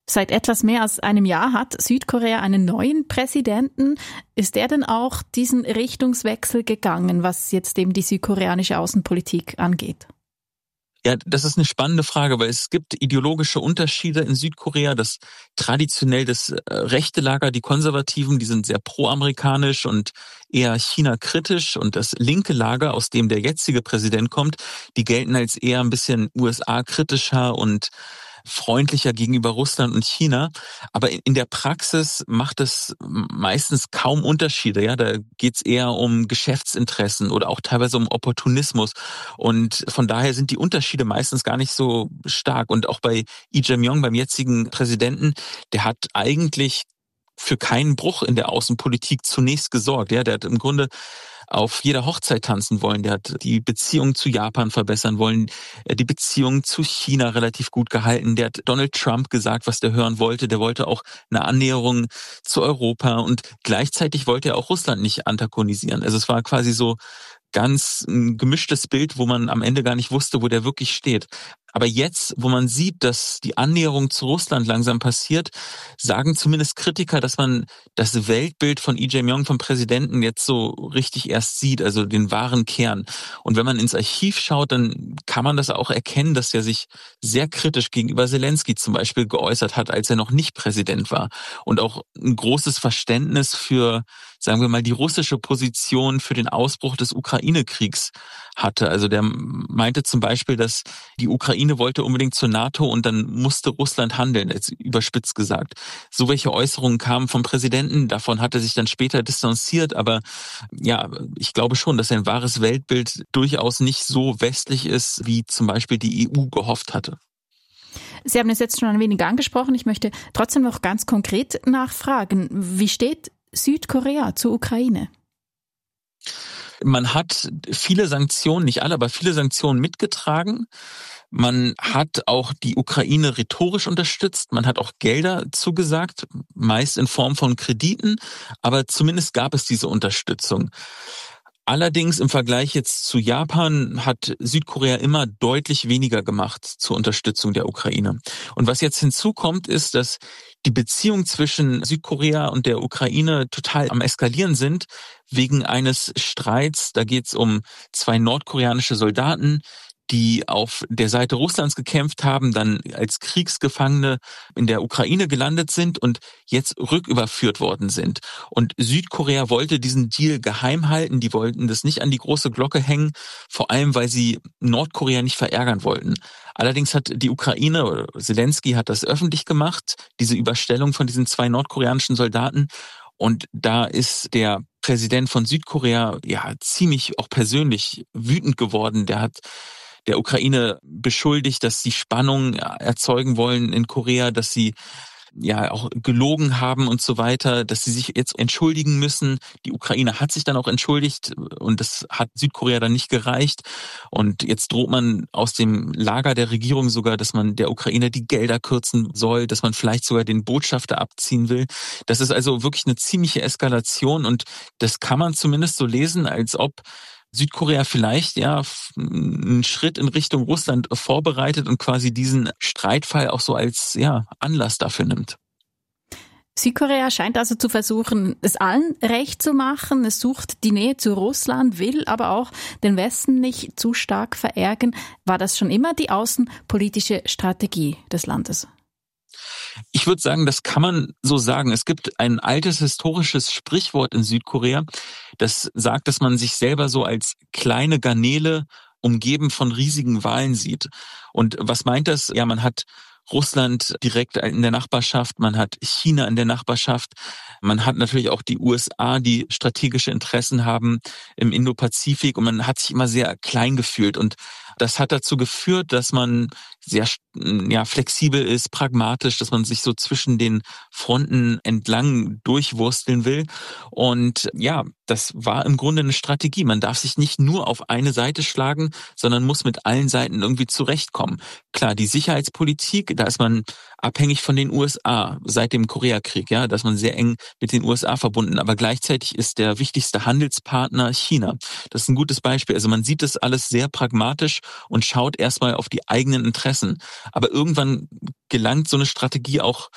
Seit etwas mehr als einem Jahr hat Südkorea einen neuen Präsidenten. Ist er denn auch diesen Richtungswechsel gegangen, was jetzt eben die südkoreanische Außenpolitik angeht? Ja, das ist eine spannende Frage, weil es gibt ideologische Unterschiede in Südkorea. Das traditionell das rechte Lager, die Konservativen, die sind sehr pro-amerikanisch und eher China-kritisch. Und das linke Lager, aus dem der jetzige Präsident kommt, die gelten als eher ein bisschen USA-kritischer und freundlicher gegenüber Russland und China. Aber in der Praxis macht es meistens kaum Unterschiede. Ja, da geht's eher um Geschäftsinteressen oder auch teilweise um Opportunismus. Und von daher sind die Unterschiede meistens gar nicht so stark. Und auch bei Lee Jae-myung, beim jetzigen Präsidenten, der hat eigentlich für keinen Bruch in der Außenpolitik zunächst gesorgt. Ja, der hat im Grunde auf jeder Hochzeit tanzen wollen. Der hat die Beziehung zu Japan verbessern wollen, die Beziehung zu China relativ gut gehalten. Der hat Donald Trump gesagt, was der hören wollte. Der wollte auch eine Annäherung zu Europa und gleichzeitig wollte er auch Russland nicht antagonisieren. Also es war quasi so ganz ein gemischtes Bild, wo man am Ende gar nicht wusste, wo der wirklich steht. Aber jetzt, wo man sieht, dass die Annäherung zu Russland langsam passiert, sagen zumindest Kritiker, dass man das Weltbild von Lee Jae-myung, vom Präsidenten, jetzt so richtig erst sieht, also den wahren Kern. Und wenn man ins Archiv schaut, dann kann man das auch erkennen, dass er sich sehr kritisch gegenüber Zelensky zum Beispiel geäußert hat, als er noch nicht Präsident war. Und auch ein großes Verständnis für, sagen wir mal, die russische Position für den Ausbruch des Ukraine-Kriegs hatte. Also der meinte zum Beispiel, dass die Ukraine wollte unbedingt zur NATO und dann musste Russland handeln, jetzt überspitzt gesagt. So welche Äußerungen kamen vom Präsidenten, davon hat er sich dann später distanziert, aber ja, ich glaube schon, dass sein wahres Weltbild durchaus nicht so westlich ist, wie zum Beispiel die EU gehofft hatte. Sie haben es jetzt schon ein wenig angesprochen. Ich möchte trotzdem noch ganz konkret nachfragen. Wie steht Südkorea zur Ukraine? Man hat viele Sanktionen, nicht alle, aber viele Sanktionen mitgetragen. Man hat auch die Ukraine rhetorisch unterstützt. Man hat auch Gelder zugesagt, meist in Form von Krediten. Aber zumindest gab es diese Unterstützung. Allerdings im Vergleich jetzt zu Japan hat Südkorea immer deutlich weniger gemacht zur Unterstützung der Ukraine. Und was jetzt hinzukommt, ist, dass die Beziehungen zwischen Südkorea und der Ukraine total am Eskalieren sind, wegen eines Streits. Da geht es um 2 nordkoreanische Soldaten, die auf der Seite Russlands gekämpft haben, dann als Kriegsgefangene in der Ukraine gelandet sind und jetzt rücküberführt worden sind. Und Südkorea wollte diesen Deal geheim halten, die wollten das nicht an die große Glocke hängen, vor allem weil sie Nordkorea nicht verärgern wollten. Allerdings hat die Ukraine, oder Zelensky hat das öffentlich gemacht, diese Überstellung von diesen 2 nordkoreanischen Soldaten. Und da ist der Präsident von Südkorea ja ziemlich auch persönlich wütend geworden. Der hat der Ukraine beschuldigt, dass sie Spannung erzeugen wollen in Korea, dass sie ja auch gelogen haben und so weiter, dass sie sich jetzt entschuldigen müssen. Die Ukraine hat sich dann auch entschuldigt und das hat Südkorea dann nicht gereicht. Und jetzt droht man aus dem Lager der Regierung sogar, dass man der Ukraine die Gelder kürzen soll, dass man vielleicht sogar den Botschafter abziehen will. Das ist also wirklich eine ziemliche Eskalation und das kann man zumindest so lesen, als ob Südkorea vielleicht ja einen Schritt in Richtung Russland vorbereitet und quasi diesen Streitfall auch so als Anlass dafür nimmt. Südkorea scheint also zu versuchen, es allen recht zu machen. Es sucht die Nähe zu Russland, will aber auch den Westen nicht zu stark verärgern. War das schon immer die außenpolitische Strategie des Landes? Ich würde sagen, das kann man so sagen. Es gibt ein altes historisches Sprichwort in Südkorea, das sagt, dass man sich selber so als kleine Garnele umgeben von riesigen Walen sieht. Und was meint das? Ja, man hat Russland direkt in der Nachbarschaft, man hat China in der Nachbarschaft, man hat natürlich auch die USA, die strategische Interessen haben im Indopazifik und man hat sich immer sehr klein gefühlt und das hat dazu geführt, dass man sehr flexibel ist, pragmatisch, dass man sich so zwischen den Fronten entlang durchwursteln will. Und ja, das war im Grunde eine Strategie. Man darf sich nicht nur auf eine Seite schlagen, sondern muss mit allen Seiten irgendwie zurechtkommen. Klar, die Sicherheitspolitik, da ist man abhängig von den USA seit dem Koreakrieg, ja, da ist man sehr eng mit den USA verbunden, aber gleichzeitig ist der wichtigste Handelspartner China. Das ist ein gutes Beispiel. Also man sieht das alles sehr pragmatisch und schaut erstmal auf die eigenen Interessen. Aber irgendwann gelangt so eine Strategie auch